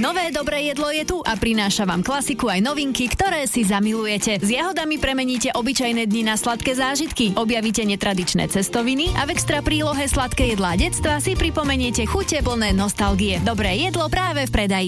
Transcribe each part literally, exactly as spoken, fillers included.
Nové dobré jedlo je tu a prináša vám klasiku aj novinky, ktoré si zamilujete. S jahodami premeníte obyčajné dni na sladké zážitky, objavíte netradičné cestoviny a v extra prílohe sladké jedlá detstva si pripomeniete chute plné nostalgie. Dobré jedlo práve v predaji.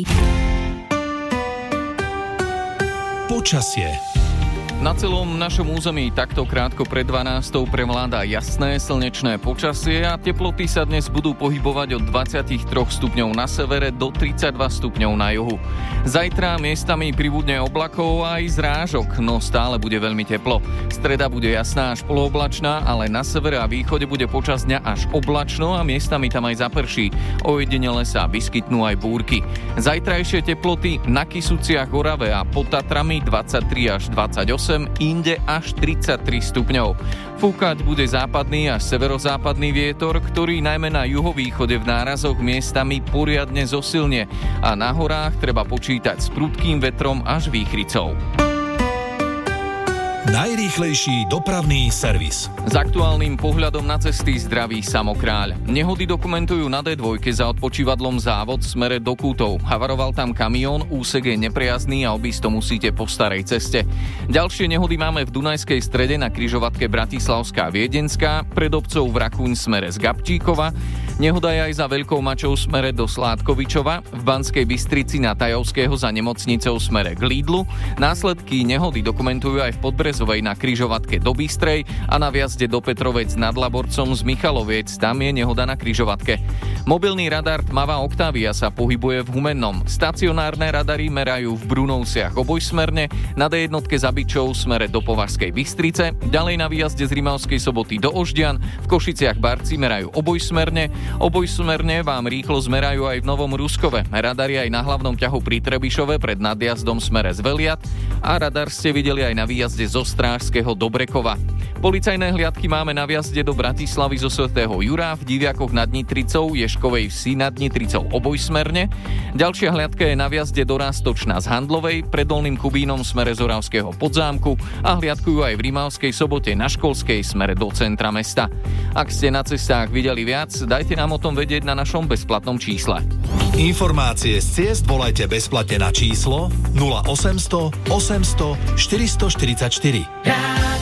Počasie. Na celom našom území takto krátko pred dvanástou prevláda jasné slnečné počasie a teploty sa dnes budú pohybovať od dvadsaťtri stupňov na severe do tridsaťdva stupňov na juhu. Zajtra miestami pribudne oblakov a aj zrážok, no stále bude veľmi teplo. Streda bude jasná až polooblačná, ale na severe a východe bude počas dňa až oblačno a miestami tam aj zaprší. Ojedinele sa vyskytnú aj búrky. Zajtrajšie teploty na Kysuciach, Orave a pod Tatrami dvadsaťtri až dvadsaťosem, inde až tridsaťtri stupňov. Fúkať bude západný až severozápadný vietor, ktorý najmä na juhovýchode v nárazoch miestami poriadne zosilne a na horách treba počítať s prudkým vetrom až výchricou. Najrýchlejší dopravný servis. S aktuálnym pohľadom na cesty zdraví Samokráľ. Nehody dokumentujú na dé dva za odpočívadlom Závod v smere do Kútov. Havaroval tam kamión, úsek je neprejazný a obísť to musíte po starej ceste. Ďalšie nehody máme v Dunajskej strede na križovatke Bratislavská Viedenská, pred obcov v Rakúň smere z Gabčíkova. Nehoda je aj za Veľkou Mačou smere do Sládkovičova, v Banskej Bystrici na Tajovského za nemocnicou smere k Lídlu. Následky nehody dokumentujú aj v Podbrezovej na križovatke do Bystrej a na vjazde do Petrovec nad Laborcom z Michaloviec, tam je nehoda na križovatke. Mobilný radar Tmavá Octavia sa pohybuje v Humennom. Stacionárne radary merajú v Brunovciach obojsmerne, na dé jedna za Byčov smere do Považskej Bystrice, ďalej na výjazde z Rimavskej Soboty do Oždian, v Košiciach Barci merajú obojsmerne. Obojsmerne vám rýchlo zmerajú aj v Novom Ruskove. Radar je aj na hlavnom ťahu pri Trebišove pred nadjazdom smere z Veliat a radar ste videli aj na výjazde zo Strážskeho do Brekova. Policajné hliadky máme na výjazde do Bratislavy zo svätého Jura, v Diviakoch nad Nitricou, Ješkovej Vsi nad Nitricou obojsmerne. Ďalšia hliadka je na výjazde do Roztočna z Handlovej, pred Dolným Kubínom smere z Oravského Podzámku a hliadkujú aj v Rimavskej Sobote na Školskej smere do centra mesta. Ak ste na cestách videli viac, dajte nám o tom vedieť na našom bezplatnom čísle. Informácie z ciest volajte bezplatne na číslo nula osemsto osemsto štyristoštyridsaťštyri.